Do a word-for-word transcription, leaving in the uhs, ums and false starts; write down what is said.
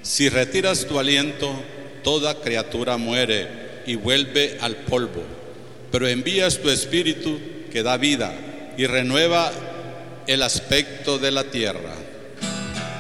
Si retiras tu aliento, toda criatura muere y vuelve al polvo, pero envías tu espíritu que da vida y renueva el aspecto de la tierra.